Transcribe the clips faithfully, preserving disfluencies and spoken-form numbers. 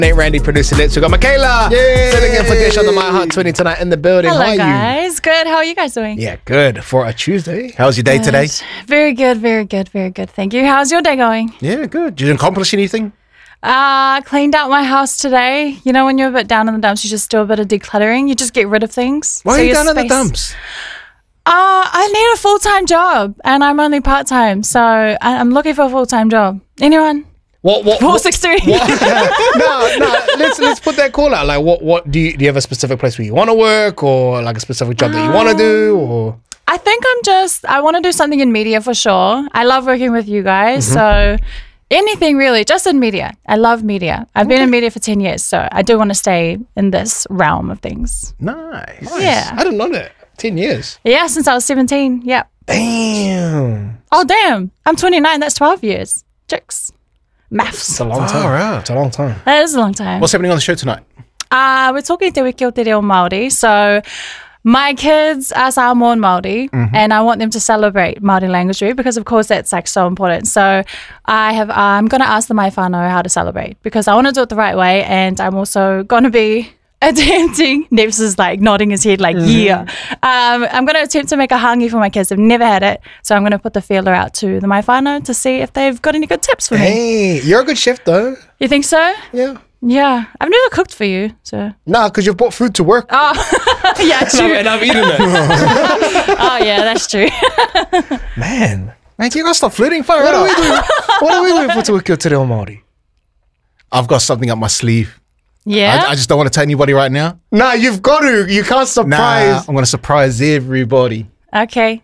Nate Randy producing it. So we got Michaela sitting in for Dish on the My Hot twenty tonight in the building. Hello, How are guys. you? Good. How are you guys doing? Yeah, good for a Tuesday. How was your day Good. today? Very good. Very good. Very good. Thank you. How's your day going? Yeah, good. Did you accomplish anything? Uh, cleaned out my house today. You know, when you're a bit down in the dumps, you just do a bit of decluttering. You just get rid of things. Why So are you your down in the space- dumps? Uh, I need a full-time job and I'm only part-time. So I- I'm looking for a full-time job. Anyone? What? What? four what six three. no, no. Let's let's put that call out. Like, what? What do you do? You have a specific place where you want to work, or like a specific job that you want to do, or? I think I'm just, I want to do something in media for sure. I love working with you guys. So anything really, just in media. I love media. I've been in media for ten years. So I do want to stay in this realm of things. Nice. Yeah. I didn't know that. Ten years. Yeah, since I was seventeen. Yeah. Damn. Oh, damn. I'm twenty-nine. That's twelve years. Chicks. Maths. It's a long time. Far out. It's a long time. That is a long time. What's happening on the show tonight? Uh, we're talking Te Wiki o Te Reo Māori. So my kids are Samoan Māori and I want them to celebrate Māori Language Week because of course that's like so important. So I have, I'm going to ask the mai whānau how to celebrate because I want to do it the right way and I'm also going to be attempting, Neps is like nodding his head like, yeah. Um, I'm going to attempt to make a hangi for my kids. They've never had it. So I'm going to put the feeler out to the mai whānau to see if they've got any good tips for me. Hey, you're a good chef though. You think so? Yeah. Yeah. I've never cooked for you, so. Nah, because you've brought food to work. Oh, yeah, true. and I've eaten it. Oh, yeah, that's true. Man, Man, you gotta stop flirting. Fire what are we out. doing? What are we doing for Te Wiki o Te Reo Māori? I've got something up my sleeve. Yeah. I, I just don't want to tell anybody right now. Nah, you've got to. You can't Nah, surprise. I'm gonna surprise everybody. Okay.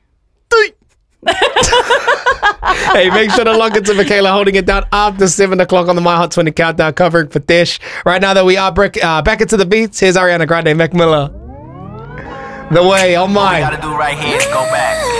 Hey, make sure to log into Michaela holding it down after seven o'clock on the My Hot twenty Countdown covering for Dish. Right now that we are break, uh, back into the beats, here's Ariana Grande, Mac Miller. The way, on mine. All we gotta do right here is go back.